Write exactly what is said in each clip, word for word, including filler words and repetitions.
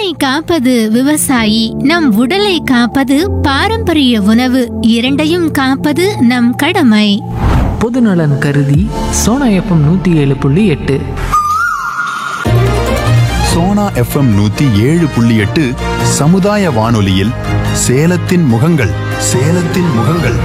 மண்ணை காப்பது விவசாயி, நம் உடலை காப்பது பாரம்பரிய உணவு, இரண்டையும் காப்பது நம் கடமை. பொதுநலன் கருதி சோனா எஃப்எம் நூத்தி ஏழு புள்ளி எட்டு. சோனா எஃப்எம் நூத்தி ஏழு புள்ளி எட்டு சமுதாய வானொலியில் சேலத்தின் முகங்கள் சேலத்தின் முகங்கள்.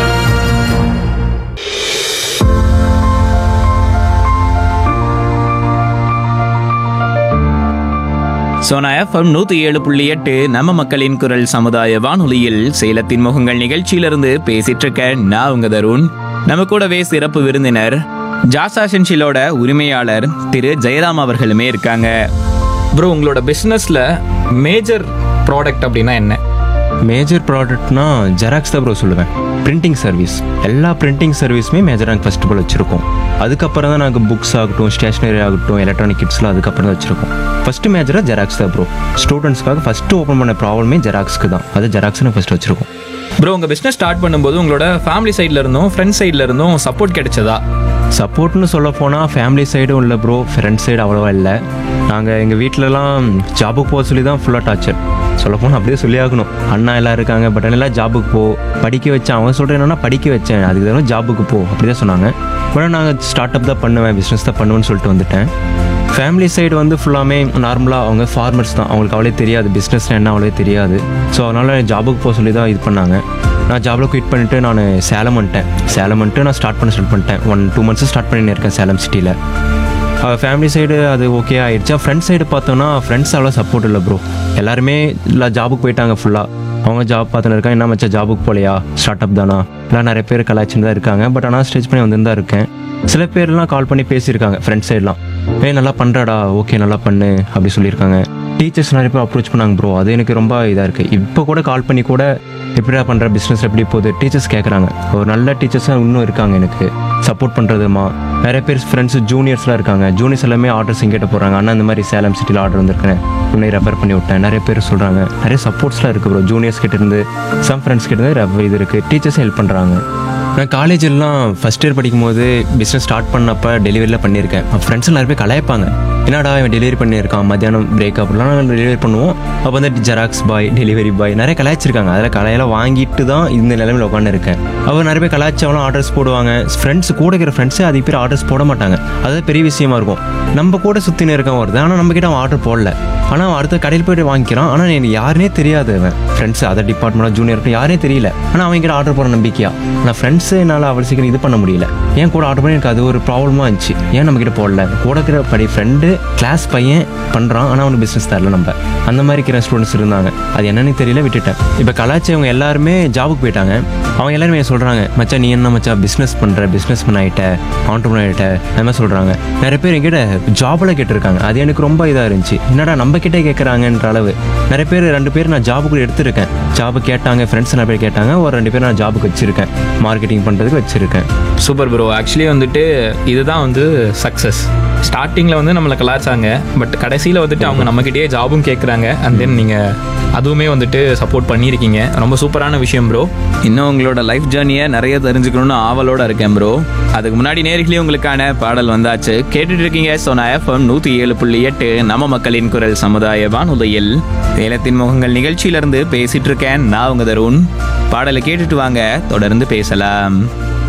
சோனா எஃப்எம் நூத்தி ஏழு புள்ளி எட்டு நம்ம மக்களின் குரல் சமுதாய வானொலியில் சேலத்தின் முகங்கள் நிகழ்ச்சியிலிருந்து பேசிட்டு இருக்க நான் உங்க தருண். நம்ம கூடவே சிறப்பு விருந்தினர் ஜாஸ் எசென்ஷியலோட உரிமையாளர் திரு ஜெயராம் அவர்களுமே இருக்காங்க. ப்ரோ, உங்களோட பிஸ்னஸ்ல மேஜர் ப்ராடக்ட் அப்படின்னா என்ன? மேஜர் ப்ராடக்ட்னா ஜெராக்ஸ் தான் ப்ரோ சொல்லுவேன். பிரிண்டிங் சர்வீஸ், எல்லா பிரிண்டிங் சர்வீஸுமே மேஜராக நாங்கள் ஃபஸ்ட் ஆஃப் ஆல் வச்சுருக்கோம். அதுக்கப்புறம் தான் நாங்கள் புக்ஸ் ஆகட்டும், ஸ்டேஷ்னரி ஆகட்டும், எலக்ட்ரானிக் கிட்ஸ்லாம் அதுக்கப்புறம் தான் வச்சுருக்கோம். ஃபஸ்ட்டு மேஜராக ஜெராக்ஸ் தான் ப்ரோ. ஸ்டூடெண்ட்ஸ்க்காக ஃபஸ்ட்டு ஓப்பன் பண்ண ப்ராப்ளமே ஜெராக்ஸ்க்கு தான். அது ஜெராக்ஸ்னு ஃபஸ்ட்டு வச்சுருக்கோம். ப்ரோ, உங்கள் பிஸ்னஸ் ஸ்டார்ட் பண்ணும்போது உங்களோட ஃபேமிலி சைடில் இருந்தும் ஃப்ரெண்ட்ஸ் சைடில் இருந்தும் சப்போர்ட் கிடைச்சதா? சப்போர்ட்னு சொல்ல போனால் ஃபேமிலி சைடும் இல்லை ப்ரோ, ஃப்ரெண்ட்ஸ் சைடு அவ்வளோவா இல்லை. நாங்கள் எங்கள் வீட்டிலலாம் ஜாபுக்கு போக சொல்லி தான் ஃபுல்லாக டார்ச்சர். சொல்லப்போனால் அப்படியே சொல்லி ஆகணும். அண்ணா எல்லாம் இருக்காங்க, பட் எல்லாம் ஜாபுக்கு போ, படிக்க வச்சேன். அவன் சொல்கிறேன் என்னன்னா படிக்க வச்சேன், அதுக்கு தவிர ஜாபுக்கு போ அப்படி தான் சொன்னாங்க. பட் நாங்கள் ஸ்டார்ட் அப் தான் பண்ணுவேன், பிஸ்னஸ் தான் பண்ணுவேன்னு சொல்லிட்டு வந்துட்டேன். ஃபேமிலி சைடு வந்து ஃபுல்லாமே நார்மலாக அவங்க ஃபார்மர்ஸ் தான், அவங்களுக்கு அவ்வளோ தெரியாது பிஸ்னஸ்னால் என்ன அவ்வளோ தெரியாது. ஸோ அதனால் ஜாபுக்கு போக சொல்லி தான் இது பண்ணாங்க. நான் ஜாபில் குவிட் பண்ணிவிட்டு நான் சேலம் வந்துட்டேன். சேலம் வந்துட்டு நான் ஸ்டார்ட் பண்ண ஸ்டார்ட் பண்ணிட்டேன். ஒன் டூ மந்த்ஸ் ஸ்டார்ட் பண்ணின்னு இருக்கேன் சேலம் சிட்டியில். ஃபேமிலி சைடு அது ஓகே ஆகிடுச்சா. ஃப்ரெண்ட்ஸ் சைடு பார்த்தோன்னா ஃப்ரெண்ட்ஸ் அவ்வளோ சப்போர்ட் இல்லை ப்ரோ. எல்லாருமே இல்லை ஜாபுக்கு போயிட்டாங்க ஃபுல்லாக. அவங்க ஜாப் பார்த்துன்னு இருக்காங்க. என்ன மச்சா ஜாபுக்கு போகலையா, ஸ்டார்ட் அப் தானா, இல்லை நிறைய பேர் கலாச்சின்னு தான் இருக்காங்க. பட் ஆனால் ஸ்டேஜ் பண்ணி வந்து தான் இருக்கேன். சில பேர்லாம் கால் பண்ணி பேசியிருக்காங்க ஃப்ரெண்ட்ஸ் சைட்லாம். ஏ நல்லா பண்ணுறாடா, ஓகே நல்லா பண்ணு அப்படி சொல்லியிருக்காங்க. டீச்சர்ஸ் நிறைய பேர் அப்ரோச் பண்ணாங்க ப்ரோ. அது எனக்கு ரொம்ப இதாக இருக்குது. இப்போ கூட கால் பண்ணி கூட எப்படியா பண்ணுற பிஸ்னஸ் எப்படி போகுது டீச்சர்ஸ் கேட்குறாங்க. ஒரு நல்ல டீச்சர்ஸாக இன்னும் இருக்காங்க எனக்கு சப்போர்ட் பண்ணுறதுமா. நிறைய பேர் ஃப்ரெண்ட்ஸ் ஜூனியர்ஸ்லாம் இருக்காங்க. ஜூனியர்ஸ் எல்லாமே ஆர்டர்ஸ் எங்கிட்ட போகிறாங்க. ஆனால் இந்த மாதிரி சேலம் சிட்டியில் ஆர்டர் வந்திருக்கேன், உன்னை ரெஃபர் பண்ணி விட்டேன். நிறைய பேர் சொல்கிறாங்க. நிறைய சப்போர்ட்ஸ்லாம் இருக்குது ப்ரோ. ஜூனியர்ஸ் கிட்டேருந்து, சம் ஃப்ரெண்ட்ஸ் கிட்டேருந்து இது இருக்குது. டீச்சர்ஸும் ஹெல்ப் பண்ணுறாங்க. நான் காலேஜ் எல்லாம் ஃபஸ்ட் இயர் படிக்கும்போது பிஸ்னஸ் ஸ்டார்ட் பண்ணப்போ டெலிவரியில் பண்ணியிருக்கேன். ஃப்ரெண்ட்ஸ் நிறைய பேர் கலாய்ப்பாங்க, என்னடா இவன் டெலிவரி பண்ணியிருக்கான், மத்தியானம் பிரேக் அப்லாம் நாங்கள் டெலிவரி பண்ணுவோம். அப்போ வந்து ஜெராக்ஸ் பாய், டெலிவரி பாய் நிறைய கலாய்ச்சிருக்காங்க. அதில் கலையெல்லாம் வாங்கிட்டு தான் இந்த நிலைமையில் உட்காந்து இருக்கேன். அவர் நிறைய பேர் கலாய்ச்சவங்களும் ஆர்டர்ஸ் போடுவாங்க. ஃப்ரெண்ட்ஸ் கூட இருக்கிற ஃப்ரெண்ட்ஸே அதிக பேர் ஆர்டர்ஸ் போட மாட்டாங்க. அது பெரிய விஷயமா இருக்கும். நம்ம கூட சுற்றினு இருக்கான் வருது, ஆனால் நம்மக்கிட்ட அவன் ஆர்டர் போடல. ஆனால் அவன் அடுத்த கடையில் போய்ட்டு வாங்கிக்கிறான். ஆனால் எனக்கு யாருனே தெரியாது. அவன் ஃப்ரெண்ட்ஸ் அதர் டிபார்ட்மெண்ட்டாக ஜூனியர் யாரே தெரியல. ஆனால் அவங்க கிட்ட ஆர்டர் போட நம்பிக்கையா. ஆனால் ஃப்ரெண்ட்ஸு என்னால் அவ்வளோ சீக்கிரம் இது பண்ண முடியல. ஏன் கூட ஆர்டர் பண்ணி எனக்கு அது ஒரு ப்ராப்ளமாக இருந்துச்சு. ஏன் நம்மக்கிட்ட போடல, கூட இருக்கிற படி ஃப்ரெண்டு கிளாஸ் பையன் பண்ணுறான், ஆனால் அவனுக்கு பிஸ்னஸ் தரல. நம்ம அந்த மாதிரி இருக்கிற ஸ்டூடெண்ட்ஸ் இருந்தாங்க. அது என்னன்னு தெரியல, விட்டுட்டேன். இப்போ கலாச்சாரவங்க எல்லாருமே ஜாபுக்கு போயிட்டாங்க. அவங்க எல்லாருமே சொல்கிறாங்க, மச்சா நீ என்ன மச்சா பிஸ்னஸ் பண்ணுற, பிஸ்னஸ் பண்ண ஆகிட்ட, ஆண்டர்ப்ரனர் ஆகிட்ட, அது மாதிரி சொல்கிறாங்க. நிறைய பேர் என்கிட்ட ஜாபில் கேட்டிருக்காங்க. அது எனக்கு ரொம்ப இதாக இருந்துச்சு. என்னடா நம்ம கிட்டே கேட்குறாங்கன்ற அளவு. நிறைய பேர் ரெண்டு பேர் நான் ஜாபுக்கு எடுத்திருக்கேன். ஜாபு கேட்டாங்க, ஃப்ரெண்ட்ஸ் நிறைய பேர் கேட்டாங்க. ஒரு ரெண்டு பேர் நான் ஜாபுக்கு வச்சுருக்கேன், மார்க்கெட்டிங் பண்ணுறதுக்கு வச்சுருக்கேன். Super bro. ஆக்சுவலி வந்துட்டு இதுதான் வந்து சக்ஸஸ். ஸ்டார்டிங்கில் வந்து நம்மளை கலாச்சாங்க, பட் கடைசியில் வந்துட்டு அவங்க நம்மக்கிட்டே ஜாபும் கேட்குறாங்க. அண்ட் தென் நீங்கள் அதுவுமே வந்துட்டு சப்போர்ட் பண்ணியிருக்கீங்க. ரொம்ப சூப்பரான விஷயம் ப்ரோ. இன்னும் உங்களோட லைஃப் ஜேர்னியை நிறைய தெரிஞ்சுக்கணும்னு ஆவலோடு இருக்கேன் ப்ரோ. அதுக்கு முன்னாடி நேர்களே உங்களுக்கான பாடல் வந்தாச்சு, கேட்டுட்டு இருக்கீங்க சோனா எஃப்எம் நூற்றி ஏழு புள்ளி எட்டு நம்ம மக்களின் குரல் சமுதாய வானொலியில் சேலத்தின் முகங்கள் நிகழ்ச்சியிலிருந்து பேசிட்டு இருக்கேன் நான் உங்க தருண். பாடலை கேட்டுட்டு வாங்க, தொடர்ந்து பேசலாம்.